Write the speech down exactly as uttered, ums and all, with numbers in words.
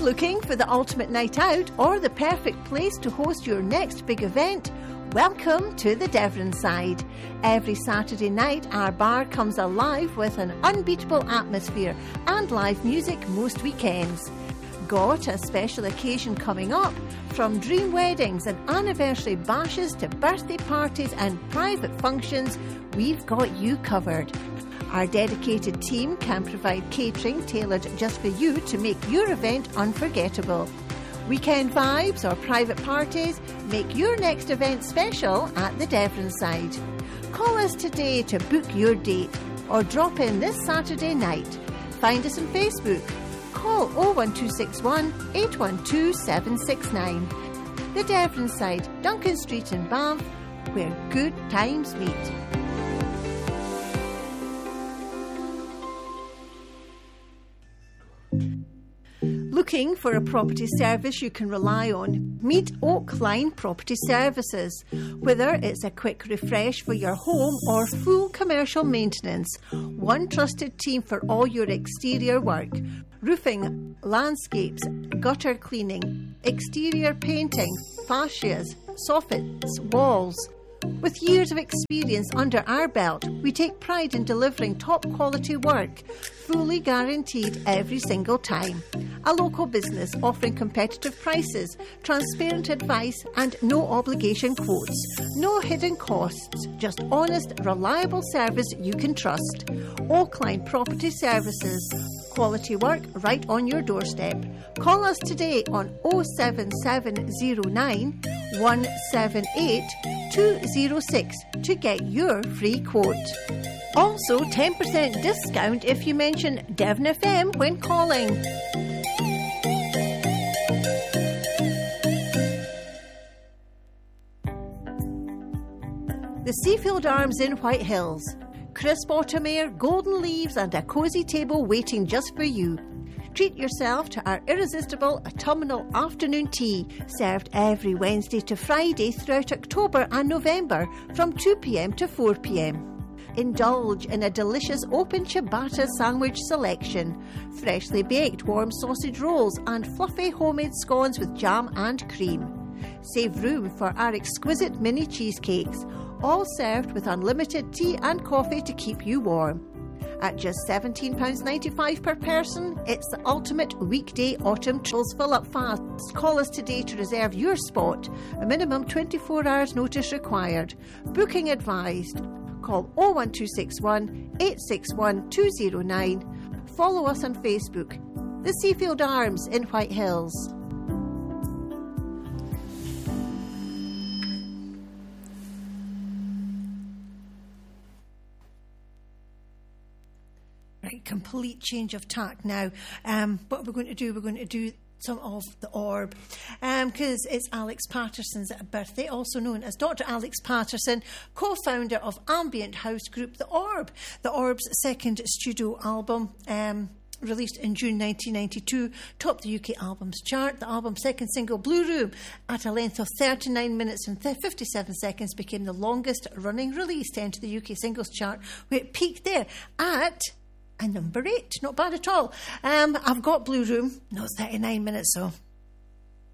Looking for the ultimate night out or the perfect place to host your next big event? Welcome to the Devon Side. Every Saturday night, our bar comes alive with an unbeatable atmosphere and live music most weekends. Got a special occasion coming up? From dream weddings and anniversary bashes to birthday parties and private functions, we've got you covered. Our dedicated team can provide catering tailored just for you to make your event unforgettable. Weekend vibes or private parties, make your next event special at the Devon Side. Call us today to book your date or drop in this Saturday night. Find us on Facebook. Call oh one two six one, eight one two, seven six nine. The Devon Side, Duncan Street in Banff, where good times meet. Looking for a property service you can rely on? Meet Oakline Property Services. Whether it's a quick refresh for your home or full commercial maintenance, one trusted team for all your exterior work. Roofing, landscapes, gutter cleaning, exterior painting, fascias, soffits, walls. With years of experience under our belt, we take pride in delivering top quality work, fully guaranteed every single time. A local business offering competitive prices, transparent advice and no obligation quotes. No hidden costs, just honest, reliable service you can trust. Oakline Property Services. Quality work right on your doorstep. Call us today on oh seven seven oh nine, one seven eight, two oh six to get your free quote. Also, ten percent discount if you mention Devon F M when calling. The Seafield Arms in White Hills. Crisp autumn air, golden leaves and a cosy table waiting just for you. Treat yourself to our irresistible autumnal afternoon tea, served every Wednesday to Friday throughout October and November from two p.m. to four p.m. Indulge in a delicious open ciabatta sandwich selection, freshly baked warm sausage rolls and fluffy homemade scones with jam and cream. Save room for our exquisite mini cheesecakes, all served with unlimited tea and coffee to keep you warm. At just seventeen pounds ninety-five per person, it's the ultimate weekday autumn trills. Fill up fast. Call us today to reserve your spot. A minimum twenty-four hours notice required. Booking advised. Call oh one two six one, eight six one, two oh nine. Follow us on Facebook. The Seafield Arms in White Hills. Right, complete change of tack now. Um, what we're going to do, we're going to do some of the Orb, because um, it's Alex Patterson's birthday, also known as Doctor Alex Patterson, co-founder of ambient house group The Orb. The Orb's second studio album, um, released in June nineteen ninety-two, topped the U K albums chart. The album's second single, Blue Room, at a length of thirty-nine minutes and fifty-seven seconds, became the longest running release to enter the U K singles chart, where it peaked there at and number eight. Not bad at all. Um, I've got Blue Room. No, it's thirty-nine minutes, so